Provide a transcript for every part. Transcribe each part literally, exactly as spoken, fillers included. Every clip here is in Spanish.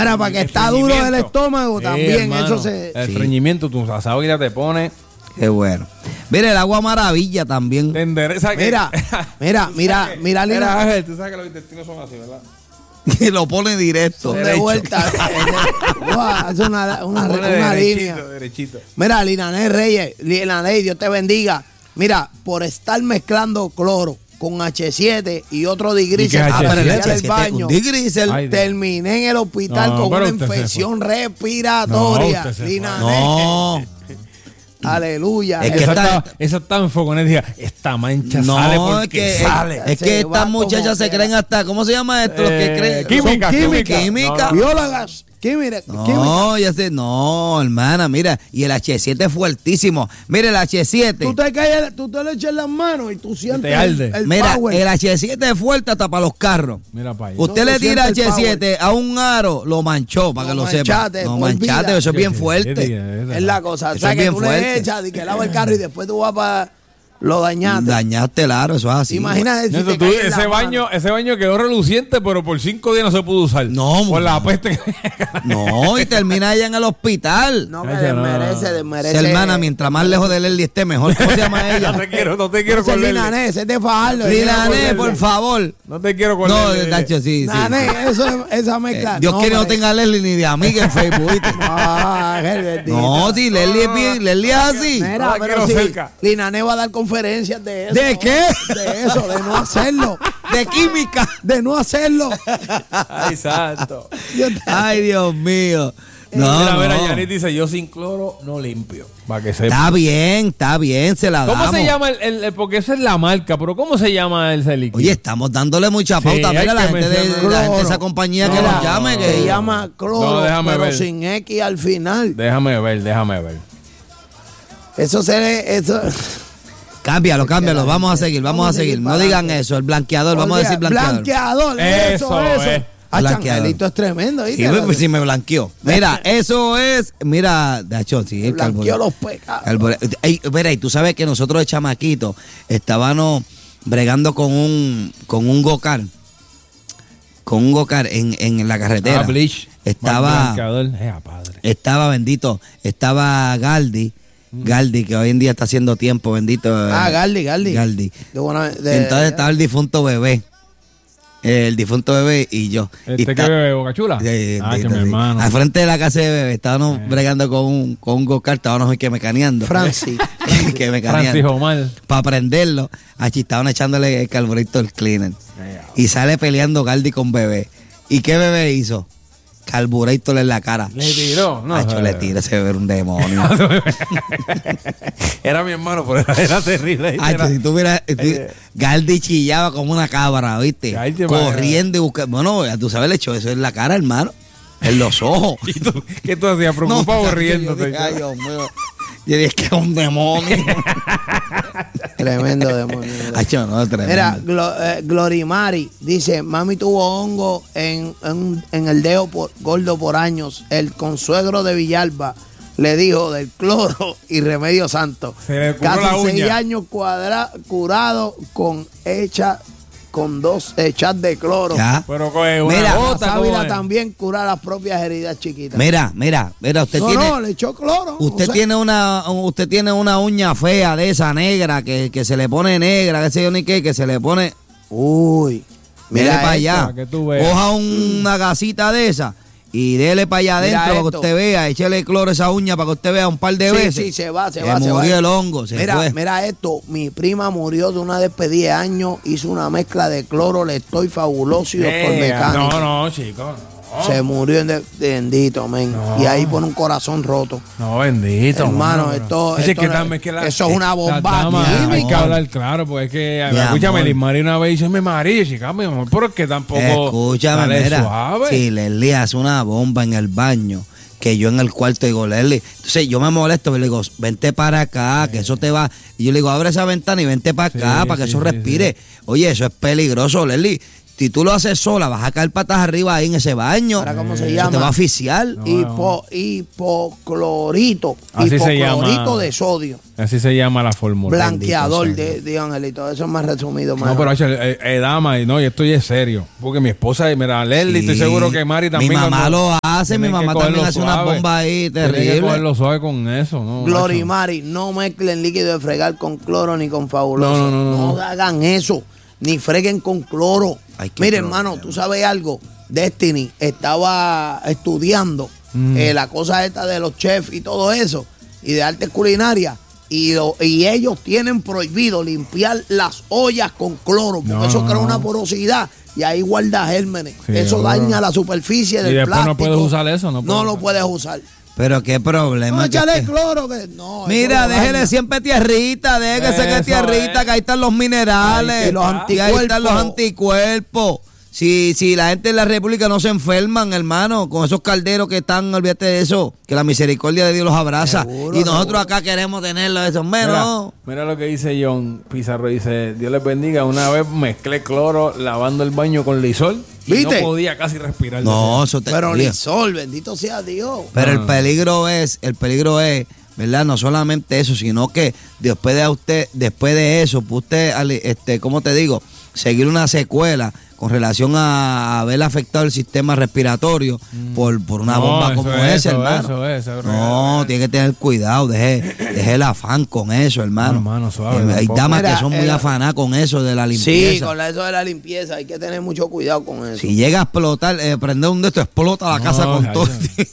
Mira, para que está duro el estómago sí, también, hermano, eso se... El sí. estreñimiento, tu sábila te pone... Qué bueno. Mira, el agua maravilla también. Te endereza que... Mira, mira, mira, mira, Mira, Lina. Ángel, tú sabes que los intestinos son así, ¿verdad? Que lo pone directo. De vuelta. Es una, una, una línea. Derechito. Mira, Linané Reyes, Linané, Dios te bendiga. Mira, por estar mezclando cloro con H siete y otro digrisel, ¿Y qué es H siete? del baño, Un digrisel. Ay, terminé en el hospital No, con pero una usted se infección fue. respiratoria. No, usted se fue. Linané. No. Aleluya. Es que esa, está- está, esa está enfogonada. Esta mancha No, sale es porque que, sale. es Se que va estas como muchachas se quiera. creen hasta, ¿cómo se llama esto? Los que Eh, creen. química, son química. química. No, no. Biólogas, química, química. No, ya sé, no, hermana, mira, y el H siete es fuertísimo. Mira, el H siete. Tú te caes, tú te le echas las manos y tú sientes te arde. el, el Mira, power. el H siete es fuerte hasta para los carros. Mira para allá. Usted No, le lo tira siente el H siete a un aro, lo manchó, para No que lo sepa. manchate, No olvida. manchate, eso es bien Sí, sí, fuerte. sí, Es la cosa. O Eso sea, es que bien tú le fuerte. echas y que lava el carro y después tú vas para... Lo dañaste. Dañaste el aro, eso es así. Imagínate si Eso, te tú- cae en la ese, mano. baño, ese baño quedó reluciente, pero por cinco días no se pudo usar. No, por la no. peste que... No, y termina allá en el hospital. No, que Ese no. desmerece, desmerece. Esa hermana, mientras más lejos de Leslie esté, mejor. ¿Cómo se llama no ella? te quiero, no te quiero Ese con Lele. Linané, ese es de Fajardo. ese Lilané, es de por favor. No te quiero con No, Lele. Nacho, sí, sí. Nané, eso es- esa Eh, mezcla. Dios quiere no hombre. tenga a Leslie ni de amiga en Facebook, ¿viste? Ah, Ángel, bendito. No, sí, Leslie es bien, Leslie es así. Mira, No la pero quiero sí, cerca. Linané va a dar conferencias de eso. ¿De qué? De eso, de no hacerlo. De química. De no hacerlo. Ay, santo. Yo te- Ay, Dios mío. No, Mira, mira, no. Yanit dice, yo sin cloro no limpio. Para que sepa. Está bien, está bien, se la ¿Cómo damos. se llama el, el- el- porque esa es la marca, pero ¿cómo se llama el líquido? Oye, estamos dándole mucha Sí, pauta. hay Mira, la que gente, de, mencionar- la gente de esa Cloro. compañía que Mira, nos llame. Que Se llama cloro, No, déjame pero ver. sin X al final. Déjame ver, déjame ver. Eso se le... Eso... Cámbialo, cámbialo. Vamos a seguir, vamos a seguir. No para digan adelante. eso, el blanqueador. Vamos a decir blanqueador. Blanqueador, eso, Eso eso. es. Ah, Blanqueador. Changelito es tremendo, Sí, ¿viste? pues, sí me blanqueó. Mira, eso es. Mira, de hecho, sí, el Blanqueó carbonato. los pecados. Carbone- Ey, mira, y tú sabes que nosotros de chamaquitos estábamos bregando con un con un go-kart. Con un go-kart en, en la carretera. Ah, bleach. Estaba, Blanqueador. Eh, padre. estaba bendito, estaba Galdi. Galdi, que hoy en día está haciendo tiempo, bendito. Ah, eh, Galdi, Galdi. Galdi. De buena- Y de- entonces estaba el difunto bebé. El difunto bebé y yo. Y ¿Este está- que bebe Boca Chula? Sí, ah, sí, que sí. mi hermano. Al frente de la casa de bebé, estábamos bregando con un, con un go-kart, estábamos que mecaneando. Francis. Francis que mecaneando. Omar. Para prenderlo, allí estaban echándole el carburito del cleaner. Eh, Y sale peleando Galdi con bebé. ¿Y qué bebé hizo? Carburetor en la cara. Le tiró. No, Acho, eh, le tira ese bebé era un demonio. Era mi hermano, pero era, era terrible. Acho, Era- si tú miras, tú- eh. Galdi chillaba como una cabra, ¿viste? Ay, te Corriendo y buscando. Bueno, ya tú sabes, le echó eso en la cara, hermano. En los ojos. ¿Y tú, ¿Qué tú hacías? Preocupado o Acho, riéndote. Yo dije, ay, Dios mío. Yo dije, es que es un demonio. Tremendo demonio. Acho, no, tremendo. Mira, Glo- eh, Glorimari dice, mami tuvo hongo en, en, en el dedo por, gordo por años. El consuegro de Villalba le dijo del cloro y remedio santo. Se le curó Casi la uña. seis años cuadra, curado con hecha con dos hechas de cloro. Ya. Pero coge una Mira, La gota. ¿cómo sábila es? también cura las propias heridas chiquitas. Mira, mira, mira, usted no, tiene. no, le echó cloro. Usted no sé. tiene una usted tiene una uña fea de esa negra que, que se le pone negra, qué sé yo ni qué, que se le pone. Uy, Dele mira para esto. allá. para que tú veas. Coja una gasita de esa y dele para allá Mira adentro para que esto. usted vea, échele cloro a esa uña para que usted vea un par de Sí, veces. sí, se va, se Se va, se va. murió el hongo, se mira, fue. mira esto, mi prima murió de una despedida de años, hizo una mezcla de cloro, le estoy fabuloso y doctor Eh, mecánico. no, no, chicos. No. Se murió en de, bendito, men. No. Y ahí pone un corazón roto. No, bendito. Hermano, mano, esto- Ese esto que no- también que la- eso es una bomba las damas, química. hay que hablar claro, porque es que, Mi escúchame, amor. Liz María una vez dice, mi marido, chica, mi amor, pero es que tampoco. Escúchame, dale mira. suave. Si Leslie hace una bomba en el baño, que yo en el cuarto digo, Leslie, entonces yo me molesto, le digo, vente para acá, que eso te va. Y yo le digo, abre esa ventana y vente para acá, Sí, para que sí, eso sí, respire. Oye, eso es peligroso, Leslie. Si tú lo haces sola, vas a caer patas arriba ahí en ese baño. ¿Ahora cómo se Eso llama? te va a asfixiar. No, Hipo, hipoclorito. Así se hipoclorito llama. de sodio. Así se llama la fórmula. Blanqueador Bendito de, de Angelito. Eso es más resumido. No, mano. pero Hacho, eh, eh, dama, y no, y esto ya es serio. Porque mi esposa, mira, Leslie, Sí. estoy seguro que Mari también. Mi mamá cuando- lo hace, mi Tienen que mamá también cogerlo hace una suave. bomba ahí Tienen que terrible. cogerlo suave con eso, ¿no? Glory macho. Mari, no mezclen líquido de fregar con cloro ni con fabuloso. No, no, no, no. hagan eso, ni freguen con cloro. Ay, qué Mire, problema. hermano, tú sabes algo. Destiny estaba estudiando Mm. eh, la cosa esta de los chefs y todo eso, y de artes culinarias. Y, lo- y ellos tienen prohibido limpiar las ollas con cloro, porque No, eso no, crea no. una porosidad y ahí guarda gérmenes. Sí, eso seguro. daña la superficie Y del después no plástico. puedes usar eso, no No, puedes lo usar. puedes usar. Pero qué problema. No, que échale este- cloro. Que, no, Mira, eso lo déjele daña. siempre tierrita, déjese que Eso tierrita, es. que ahí están los minerales. Ahí, y los y ahí están los anticuerpos. anticuerpos. Si, si la gente de la República no se enferman, hermano, con esos calderos que están, olvídate de eso, que la misericordia de Dios los abraza. Seguro, y nosotros seguro. acá queremos tenerlo eso. Mira, Menos. mira lo que dice John Pizarro, dice, Dios les bendiga, una vez mezclé cloro lavando el baño con lisol y ¿Viste? no podía casi respirar. No, eso te Pero oye, Lisol, bendito sea Dios. Pero el Ah. peligro es, el peligro es, ¿verdad? No solamente eso, sino que después de usted, después de eso, pues usted, ale- este, ¿cómo te digo? Seguir una secuela con relación a haber afectado el sistema respiratorio por, por una No, bomba eso como es, esa, eso, hermano. eso es, eso es no, real. tiene que tener cuidado, deje, deje el afán con eso, hermano. No, hermano, suave, Eh, Hay tampoco. damas Mira, que son muy el- afanadas con eso de la Sí, limpieza. con la- eso de la limpieza hay que tener mucho cuidado con eso. Si llega a explotar, eh, prender un de estos, explota la No, casa con ya, todo. ya.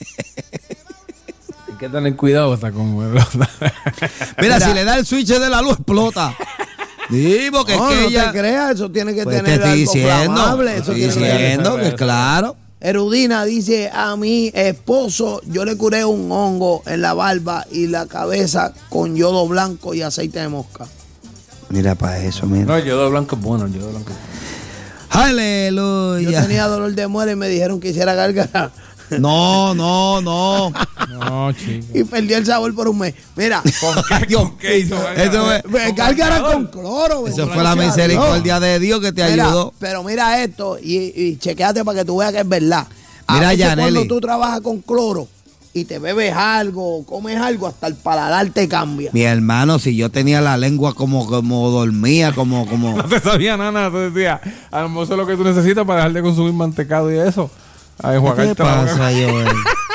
Hay que tener cuidado hasta con... Mira, Mira. si le da el switch de la luz, explota. Sí, porque no, es que no ella... te creas, eso tiene que Pues te tener estoy algo diciendo, flamable. te Eso estoy tiene que diciendo tener- que claro. Erudina dice, a mi esposo yo le curé un hongo en la barba y la cabeza con yodo blanco y aceite de mosca. Mira para eso, mira. No, el yodo blanco es bueno, el yodo blanco es bueno. Aleluya. Yo tenía dolor de muela y me dijeron que hiciera gárgara No, no, no. No, chico. y perdió el sabor por un mes. Mira, ¿Con qué, con qué hizo? Eso fue- pues, gárgara con cloro. Eso bendito fue la sea misericordia de Dios que te Mira, ayudó. pero mira esto y, y chequéate para que tú veas que es verdad. A Mira, veces Yaneli. cuando tú trabajas con cloro y te bebes algo o comes algo, hasta el paladar te cambia. Mi hermano, si yo tenía la lengua como, como dormía, como, como. No te sabía nada, nada, te decía, a lo mejor eso es lo que tú necesitas para dejar de consumir mantecado y eso. A ¿Qué enjuagarte la boca. pasa, Joel?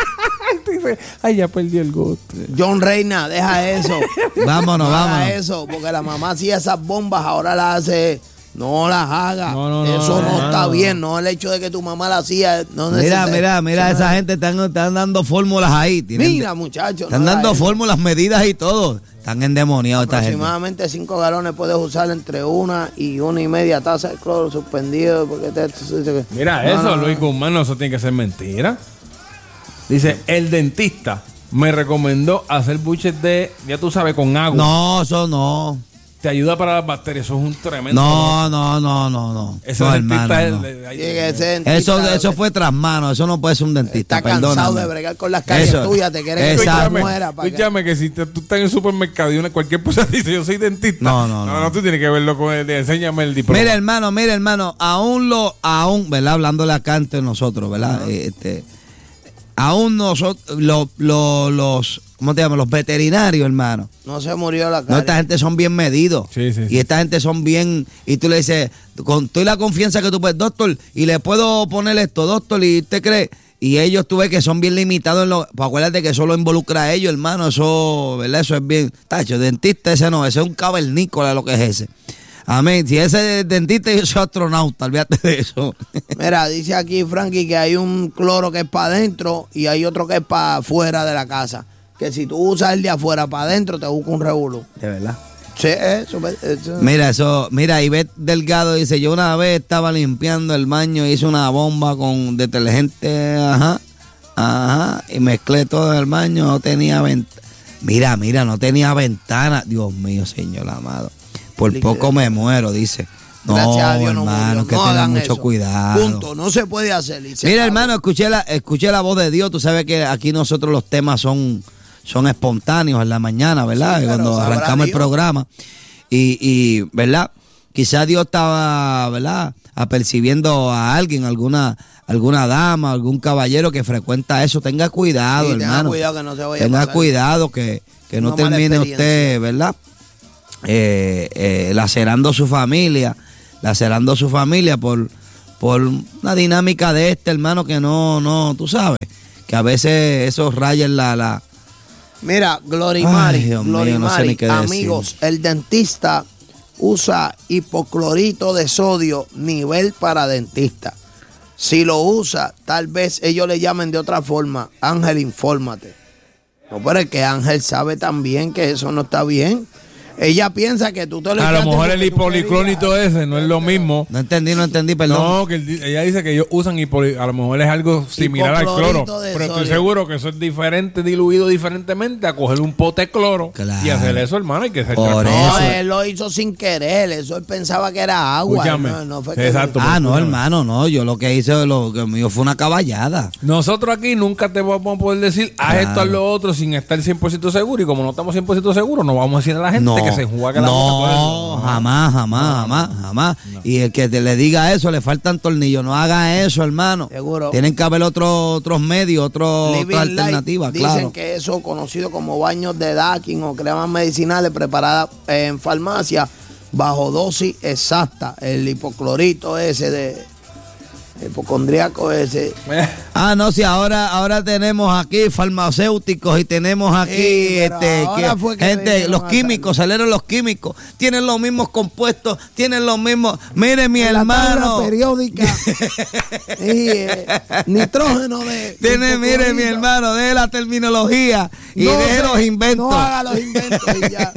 Tú dices, ay, ya perdí el gusto. John Reina, deja eso. Vámonos, No haga vámonos. eso, porque la mamá hacía esas bombas, ahora las hace. No las haga. No, no, no, eso no, no, está no. bien. No el hecho de que tu mamá la hacía. No Mira, necesita- mira, mira, eso esa no- gente están, están dando fórmulas ahí. tienen- Mira, muchachos. están no haga dando eso. fórmulas, medidas y todo. Están endemoniados esta gente. Aproximadamente cinco galones puedes usar entre una y una y media taza de cloro suspendido. Porque te, Mira No, eso, no, no. Luis Guzmán, no, eso tiene que ser mentira. Dice, el dentista me recomendó hacer buches de, ya tú sabes, con agua. No, eso no. Te ayuda para las bacterias, eso es un tremendo. No, no, no, no, no. Ese No, dentista hermano, es no. de- de- ahí- Tiene que ser dentista, Eso, eso de- fue tras mano, eso no puede ser un dentista, Está cansado perdóname. de bregar con las calles Eso, tuyas. Te quiere que tú exacto. te mueras. para que- Escúchame que si te- tú estás en el supermercado y una, cualquier persona dice yo soy dentista. No, no, no. No, no, tú tienes que verlo con el de enséñame el diploma. Mira, hermano, mira, hermano, aún lo, aún, ¿verdad? Hablándole acá entre nosotros, ¿verdad? Este, aún nosotros, lo- lo- los, ¿cómo te llaman? Los veterinarios, hermano. No se murió la No, cara. esta gente son bien medidos. Sí, sí, y sí. esta gente son bien. Y tú le dices, con toda la confianza que tú puedes, doctor, y le puedo poner esto, doctor, y usted cree. Y ellos tú ves que son bien limitados en lo. Pues acuérdate que eso lo involucra a ellos, hermano. Eso, ¿verdad? Eso es bien. Tacho, dentista ese no, ese es un cavernícola lo que es ese. Amén. Si ese es dentista, yo soy astronauta, olvídate de eso. Mira, dice aquí Frankie que hay un cloro que es para adentro y hay otro que es para afuera de la casa. Que si tú usas el de afuera para adentro, te busca un revuelo. De verdad. Sí, eso, eso. Mira, eso, mira, Ivette Delgado dice, yo una vez estaba limpiando el baño, hice una bomba con detergente, ajá, ajá, y mezclé todo en el baño, no tenía ventana. Mira, mira, no tenía ventana. Dios mío, Señor amado. Por Líquido. poco me muero, dice. No, Gracias a Dios no hermano, murió. que No tengan hagan mucho eso. cuidado. Punto, no se puede hacer. y se Mira, acabó. hermano, escuché la, escuché la voz de Dios. Tú sabes que aquí nosotros los temas son, son espontáneos en la mañana, ¿verdad? Sí, pero Cuando sabrá arrancamos el Dios. programa. Y, y, ¿verdad? Quizás Dios estaba, ¿verdad? Apercibiendo a alguien, alguna, alguna dama, algún caballero que frecuenta eso. Tenga cuidado, Sí, tenga hermano. cuidado que no se vaya a Tenga pasar. cuidado que, que no Una mala termine experiencia. usted, ¿verdad? Eh, eh, lacerando su familia, lacerando su familia por, por una dinámica de este, hermano, que no, no, tú sabes, que a veces esos rayas la, la... Mira, Glory Ay, Mari, Dios Glory mío, no sé Mari, ni qué amigos, el dentista usa hipoclorito de sodio nivel para dentista. Si lo usa, tal vez ellos le llamen de otra forma. Ángel, infórmate. No, pero es que Ángel sabe también que eso no está bien. Ella piensa que tú te lo A lo echaste mejor porque el tú hipoliclonito querías. ese no es lo mismo. No entendí, no entendí, perdón. No, que el- ella dice que ellos usan hipoli, a lo mejor es algo similar al Hipoclorito cloro. de Pero estoy sodio. seguro que eso es diferente, diluido diferentemente a coger un pote de cloro Claro. y hacer eso, hermano. Hay que ser Por tranquilo. No, eso. él lo hizo sin querer. Eso él pensaba que era agua. Escúchame. No, no fue que- Exacto. Ah, no, Escúchame. hermano, no, yo lo que hice, lo que mío fue una caballada. Nosotros aquí nunca te vamos a poder decir, haz Claro. esto, haz lo otro, sin estar cien por ciento seguro. Y como no estamos cien por ciento seguros, no vamos a decir a la gente No, que se enjuague la boca por no, eso. jamás, jamás, jamás, jamás. Y el que te le diga eso, le faltan tornillos. No haga eso, hermano. Seguro. Tienen que haber otro- otros medios, otro, Living otras Light, alternativas, dicen claro. que eso, conocido como baños de Dakin o cremas medicinales preparadas en farmacia bajo dosis exacta, el hipoclorito ese de hipocondríaco ese. Ah, no, sí, ahora, ahora tenemos aquí farmacéuticos y tenemos aquí Sí, pero este, ahora que- fue que gente, vinieron los a químicos, salieron los químicos, tienen los mismos compuestos, tienen los mismos. Mire, mi En la hermano. tabla periódica y eh, nitrógeno de Tiene, mire, mi hipoclorito. hermano, deje la terminología y No deje se- los inventos. No haga los inventos y ya.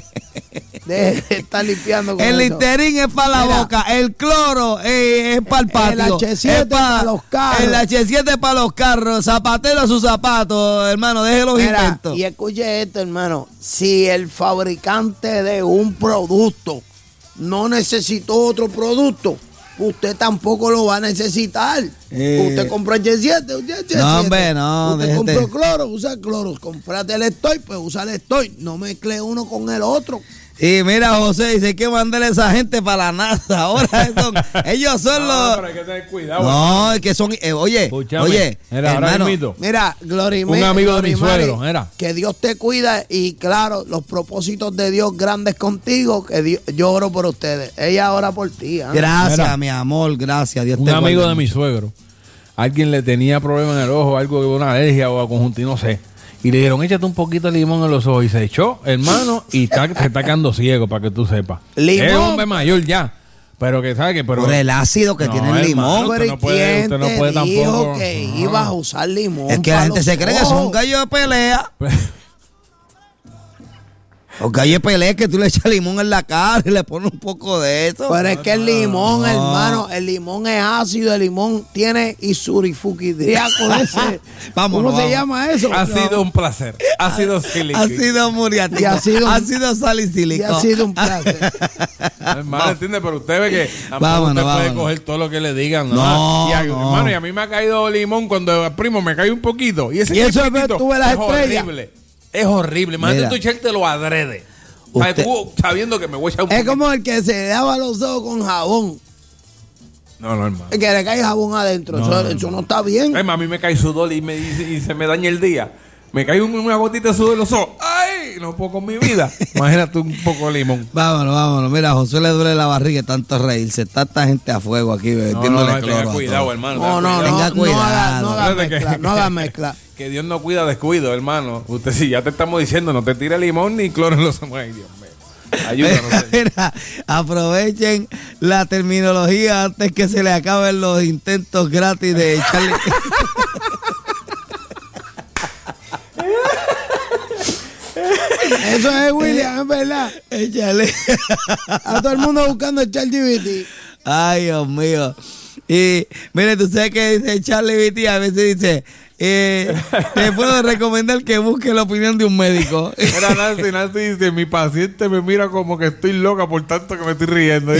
Deje de estar limpiando con El eso. Listerine es para la Mira. boca, el cloro eh, es para el patio. hache siete es pa- para los carros. El hache siete para los carros, zapatero a sus zapatos, hermano, deje los Mira, inventos. y escuche esto, hermano. Si el fabricante de un producto no necesitó otro producto, usted tampoco lo va a necesitar. Eh. Usted compró el G siete, un G siete. No, hombre, no, Usted déjate. compró cloro, usa cloro. Comprate el Estoy, pues usa el Estoy. No mezcle uno con el otro. Y mira, José, dice hay que mandarle a esa gente para la NASA. Ahora son, ellos son No, los. pero hay que tener cuidado. No, es que son. eh, oye, Escúchame. oye, Era, ahora hermano. mismito. Mira, Glory Un amigo de mi suegro, Mari, era. que Dios te cuida y claro, los propósitos de Dios grandes contigo, que Dios- yo oro por ustedes. Ella ora por ti. ¿ah? Gracias, Mira. mi amor, gracias. Dios Un te amigo guarde de mi mucho. suegro, alguien le tenía problema en el ojo, algo de una alergia o a conjuntivitis, no sé. Y le dijeron, échate un poquito de limón en los ojos. Y se echó, hermano, y está, se está quedando ciego, para que tú sepas. Limón. Es un hombre mayor ya. Pero que sabe que... Pero, Por el ácido que No, tiene el hermano, limón. usted Pero ¿y no puede- quién usted no te puede dijo tampoco- que Ajá. ibas a usar limón? Es que la pa' gente los se cree que son ojos? gallos de pelea. Los gallos de pelea es que tú le echas limón en la cara y le pones un poco de eso. Pero es que el limón, No. hermano, el limón es ácido, el limón tiene isurifuquidriaco ese. Vámonos, ¿Cómo se vamos. llama eso? ha sido un placer. Ha sido sílico. Ácido muriático. Y ácido- ácido Y salicílico. ha sido un placer. Hermano, ¿entiende? Pero usted ve que a lo mejor Vámonos, usted puede vámonos. coger todo lo que le digan. No, Y a- no. Hermano, y a mí me ha caído limón cuando al primo me cae un poquito. Y ese Y eso chiquitito es tú ves las es estrellas. horrible. Es horrible. Imagínate Mira. tú echártelo adrede. O sea, Usted- tú sabiendo que me voy a echar un Es poquito. como el que se lava los ojos con jabón. No, no, hermano. El que le cae jabón adentro. No, eso, no, eso no está bien. Ay, a mí me cae sudor y, me, y, y se me daña el día. Me cae un- una gotita de sudor en los ojos. ¡Ay! No puedo con mi vida. Imagínate un poco de limón. Vámonos, vámonos. Mira, a José le duele la barriga de tanto reírse. Está esta gente a fuego aquí, No, no, metiéndole no, cloro tenga a cuidado, todo. hermano. No, no, no. Tenga No cuidado. haga, no haga Acuérdate mezcla. que- No haga mezcla. Que Dios no cuida descuido, hermano. Usted sí, ya te estamos diciendo, no te tire limón ni cloro en los ojos. Ay, Dios mío. Ayúdanos. Señor. Mira, aprovechen la terminología antes que se le acaben los intentos gratis de echarle. Eso es William, es verdad. Échale. A todo el mundo buscando el ChatGPT. Ay, Dios mío. Y mire, tú sabes que dice Charlie B T, a veces dice, eh, te puedo recomendar que busque la opinión de un médico. Era Nancy, Nancy dice, mi paciente me mira como que estoy loca por tanto que me estoy riendo.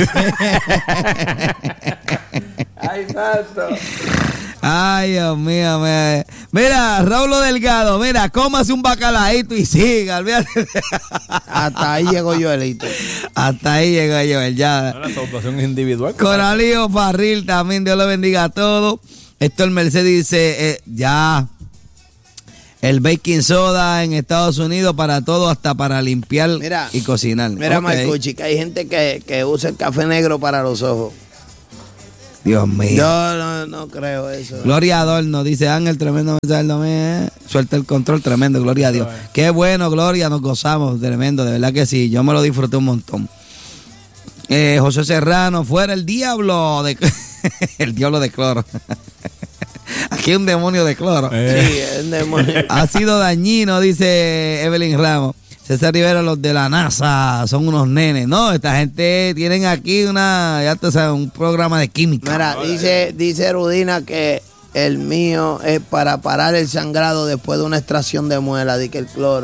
Ay, santo. Ay, Dios mío. Me... Mira, Raúl Delgado, mira, cómase un bacalaíto y siga, olvídate. Hasta ahí llegó Joelito. Hasta ahí llegó yo, ya. La salvación es individual. Coralío Farril también, Dios lo bendiga a todos. Héctor Mercedes dice, eh, ya, el baking soda en Estados Unidos para todo, hasta para limpiar Mira, y cocinar. Mira, Ok. Marcucci, que hay gente que, que usa el café negro para los ojos. Dios mío. Yo no, no creo eso. Gloria Adorno, dice Ángel, tremendo mensaje del domingo. eh. Suelta el control, tremendo, gloria a Dios. Qué bueno, Gloria, nos gozamos, tremendo, de verdad que sí, yo me lo disfruté un montón. Eh, José Serrano, fuera el diablo de el diablo de cloro. Aquí hay un demonio de cloro. Eh. Sí, es demonio. Ha sido dañino, dice Evelyn Ramos. César Rivera, los de la NASA son unos nenes. No, esta gente tienen aquí una, ya te sabes, un programa de química. Mira, dice, dice Rudina que el mío es para parar el sangrado después de una extracción de muela, di que el cloro.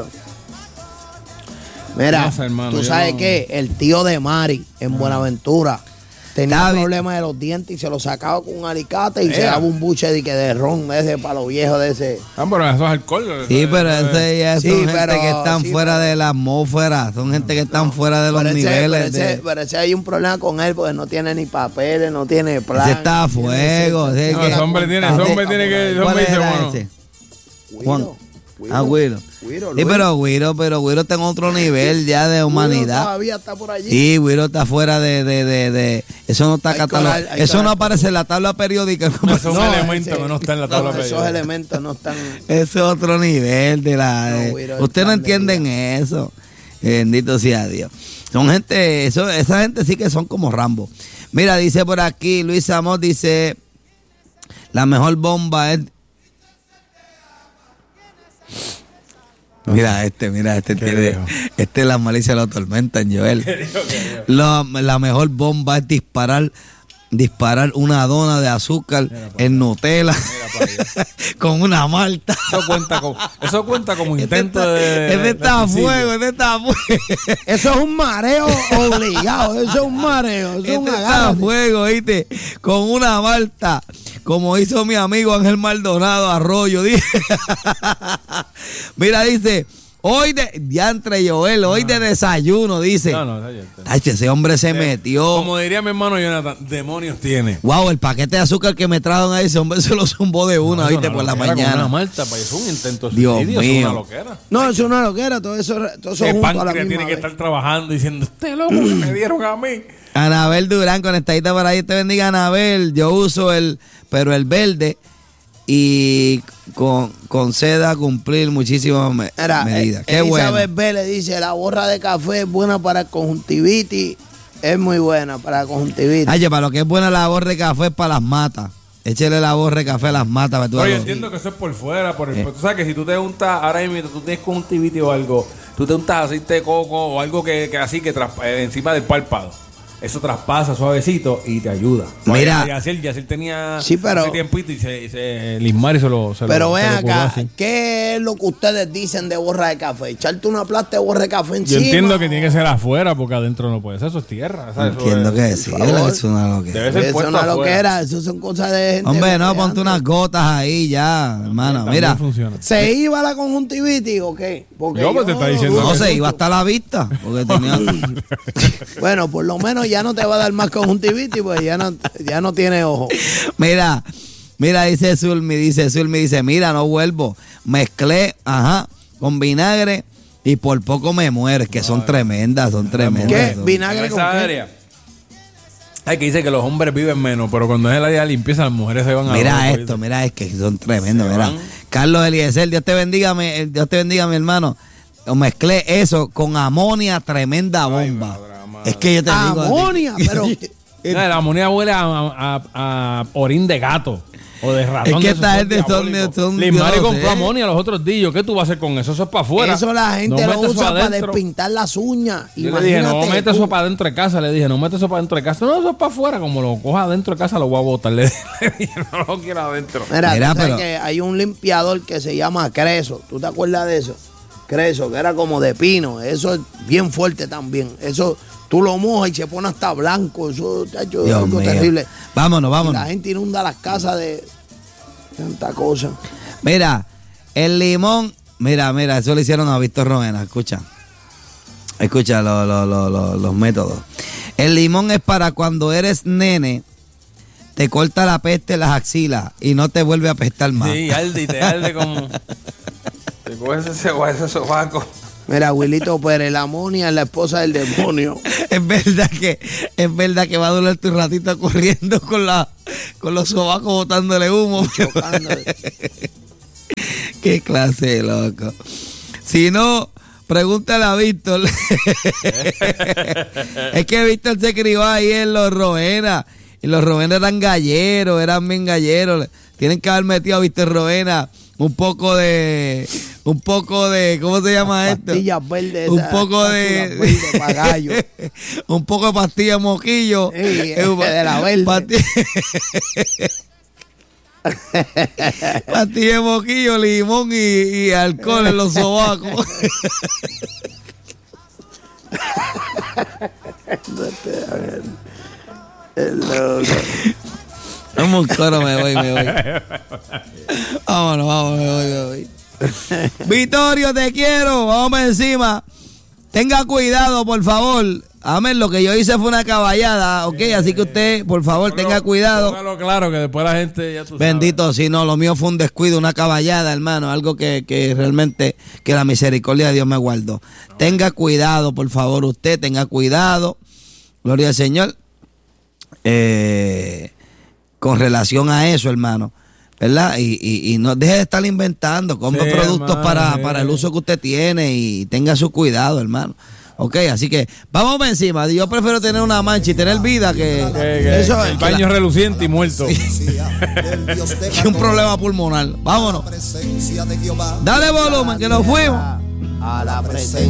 Mira, No sé, hermano, tú yo sabes no- que el tío de Mari en Buenaventura tenía Está bien. problemas de los dientes y se lo sacaba con un alicate y se Ea. daba un buche de, que de ron ese para los viejos de ese. Ah, pero eso es alcohol. Sí, eso pero es- ese ya Sí, son gente pero- que están sí, fuera pero- de la atmósfera, son gente que están fuera de los Pero ese- niveles. pero ese- de- pero ese hay un problema con él porque no tiene ni papeles, no tiene plan. Ese está a no tiene fuego. ese- ese No, que- ese hombre tiene, ese hombre tiene que. Ese ¿Cuál hombre dice, era bueno. ese? Guiro, Juan. Guiro, Ah, Guiro. Guiro, Sí, Luis. pero Guiro, pero Guiro está en otro nivel ya de Guiro humanidad. todavía está por allí. Sí, Guiro está fuera de, de, de, de- eso no está Hay catalogado. coral, hay Eso no coral. aparece en la tabla periódica. No, eso es un No, elemento ese- que no está en la tabla no, periódica. esos elementos no están. Ese es otro nivel de la. No, de- Guiro, el Ustedes no plan de entienden eso. Bendito sea Dios. Son gente, eso, esa gente sí que son como Rambo. Mira, dice por aquí, Luis Amos dice, la mejor bomba es. Mira este, mira este, ¿Qué tiene- dijo? este la malicia lo atormentan, Joel. La, la mejor bomba es disparar, disparar una dona de azúcar en Nutella con una malta. Eso cuenta como, eso cuenta como Este intento está, de. este de está a suicidio. fuego, este está a fuego. Eso es un mareo obligado. Eso es un mareo. Eso es un Este está a agarre. fuego, ¿viste? Con una malta, como hizo mi amigo Ángel Maldonado Arroyo. Dice. Mira, dice, hoy de, diantre Joel, hoy de desayuno, dice. No, no, está Ay, ese hombre se metió. Como diría mi hermano Jonathan, demonios tiene. Wow, el paquete de azúcar que me trajeron ahí, ese hombre se lo zumbó de una, No, eso ¿viste? una Por la loquera, con mañana. Una malta, pa, eso es un intento de Dios suicidio, eso es mío. una loquera. No, eso no es lo que era. Todo eso, todo eso El junto a la páncreas misma tiene que vez. estar trabajando diciendo, este loco que me dieron a mí. Anabel Durán, conectadita por ahí, te bendiga Anabel. Yo uso el, pero el verde y con, conceda cumplir muchísimas me- Mira, medidas. eh, Qué Elizabeth bueno. Vélez dice, la borra de café es buena para el conjuntivitis. Es muy buena para la conjuntivitis. Oye, para lo que es buena la borra de café es para las matas. Échele la borra de café a las matas. para tú Oye, verlo. entiendo que eso es por fuera, por el, Eh. tú sabes que si tú te untas, ahora mismo tú tienes conjuntivitis o algo, tú te untas aceite de coco o algo que, que así que tras- eh, encima del párpado. Eso traspasa suavecito y te ayuda. Mira. Yacel, Yacel tenía Sí, pero- hace tiempito y se, se Lismar y se lo se lo- Pero se ven lo curó acá, así. ¿qué es lo que ustedes dicen de borra de café? Echarte una plasta de borra de café Yo encima. entiendo que tiene que ser afuera porque adentro no puede ser, eso es tierra. ¿sabes? Eso Entiendo es- que sí, favor. es una loquera. Debe ser Eso es puesto una afuera. loquera, eso son cosas de gente. Hombre, no, de ponte antes. unas gotas ahí ya, hermano. También Mira, funciona. ¿Se iba la conjuntivitis o qué? Porque Yo, pues, te está diciendo no que- se iba hasta la vista. Porque tenía. Bueno, por lo menos ya no te va a dar más conjuntivitis, pues ya no, ya no tiene ojo. Mira, mira, dice Zulmi, dice Zulmi, dice, mira, no vuelvo. Mezclé, ajá, con vinagre y por poco me muero. Es que son tremendas, son tremendas. ¿Qué? son- ¿Vinagre En con esa qué? área. Hay que dice que los hombres viven menos, pero cuando es el área de limpieza, las mujeres se van a Mira otro, esto, ¿viste? mira, es que son tremendos, Se mira. van. Carlos Eliezer, Dios te bendiga, mi- Dios te bendiga, mi hermano. Mezclé eso con amonia, tremenda bomba. madre, madre. Es que yo te digo. Amonia, pero No, la amonía huele a, a- a- a orín de gato o de ratón. Es que de esta esos gente son- diabólicos. son- Lismari yo no compró sé. amonia los otros días. ¿Qué tú vas a hacer con eso? Eso es para afuera. eso la gente No lo metes eso usa para adentro. despintar las uñas. Yo le dije, no Imagínate metes tú. eso para adentro de casa. Le dije, no metes eso para adentro de casa. No, eso es para afuera. Como lo coja adentro de casa, lo voy a botar. Le dije, no lo quiero adentro. Mira, Mira, tú sabes pero- que hay un limpiador que se llama Creso. ¿Tú te acuerdas de eso? Creso, que era como de pino. Eso es bien fuerte también. Eso tú lo mojas y se pone hasta blanco. Eso chacho, es Dios algo mío. terrible. Vámonos, Y vámonos. la gente inunda las casas de tanta cosa. Mira, el limón, mira, mira, eso lo hicieron a Víctor Romena, escucha. Escucha lo- lo- lo- lo- los métodos. El limón es para cuando eres nene, te corta la peste en las axilas y no te vuelve a apestar más. Sí, arde y te arde como. Te coges ese, ese sobaco. Mira, Wilito Pérez, la Monia es la esposa del demonio. Es verdad que, es verdad que va a doler tu ratito corriendo con la, con los sobacos botándole humo. Chocándole. Qué clase de loco. Si no, pregúntale a Víctor. Es que Víctor se crió ahí en los Rovena. Y los Rovena eran galleros, eran bien galleros. Tienen que haber metido a Víctor Rovena un poco de, un poco de, ¿cómo se llama esto? Pastillas verdes. Un esas poco cápsulas de, verdes pa' gallo. un poco de pastilla moquillo. Sí, de la verde. Pastilla, pastilla de moquillo, limón y, y alcohol en los sobacos. El loco. Vamos, un coro, me voy, me voy. Vámonos, vámonos, me voy, me voy. Vittorio, te quiero. Vamos encima. Tenga cuidado, por favor. Amén, lo que yo hice fue una caballada, ¿ok? Así que usted, por favor, tenga cuidado. Póngalo claro, que después la gente ya tú Bendito, sabes. si no, lo mío fue un descuido, una caballada, hermano. Algo que, que realmente, que la misericordia de Dios me guardó. Tenga cuidado, por favor, usted, tenga cuidado. Gloria al Señor. Eh... Con relación a eso, hermano, ¿verdad? Y, y, y no deje de estar inventando, compre Sí, productos hermano, para, sí. para el uso que usted tiene y tenga su cuidado, hermano. Ok, así que vamos para encima. Yo prefiero tener una mancha y tener vida que, Que- que- Eso el es baño reluciente y muerto. que un problema pulmonar. Vámonos. Dale volumen, que nos fuimos. A la presencia.